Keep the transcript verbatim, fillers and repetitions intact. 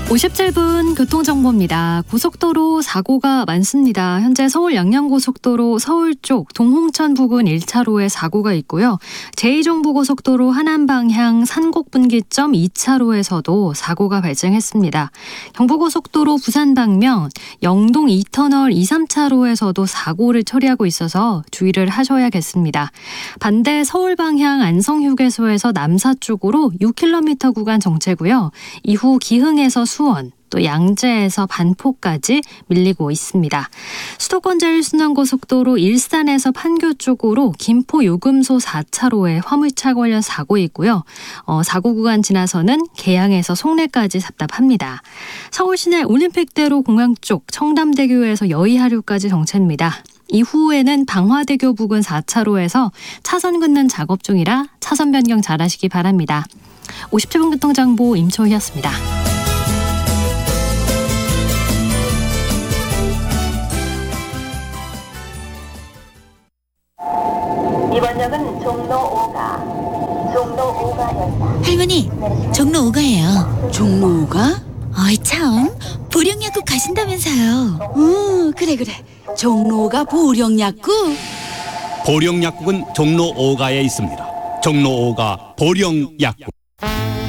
오십칠 분 교통정보입니다. 고속도로 사고가 많습니다. 현재 서울 양양고속도로 서울 쪽 동홍천 부근 일 차로에 사고가 있고요. 제이 정부고속도로 하남 방향 산곡분기점 이 차로에서도 사고가 발생했습니다. 경부고속도로 부산 방면 영동 이 터널 이, 삼 차로에서도 사고를 처리하고 있어서 주의를 하셔야겠습니다. 반대 서울 방향 안성휴게소에서 남사 쪽으로 육 킬로미터 구간 정체고요. 이후 기흥에서 수원, 또 양재에서 반포까지 밀리고 있습니다. 수도권 제일순환고속도로 일산에서 판교 쪽으로 김포 요금소 사 차로에 화물차 관련 사고 있고요. 어, 사고 구간 지나서는 계양에서 송내까지 답답합니다. 서울시내 올림픽대로 공항 쪽 청담대교에서 여의하류까지 정체입니다. 이후에는 방화대교 부근 사 차로에서 차선 긋는 작업 중이라 차선 변경 잘하시기 바랍니다. 오십칠 분 교통정보 임초희였습니다. 이번 역은 종로 오가, 종로 오가역이다. 할머니, 종로 오가예요. 종로 오가? 어이 참, 보령약국 가신다면서요. 응, 그래 그래. 종로 오가 보령약국? 보령약국은 종로 오가에 있습니다. 종로 오가 보령약국.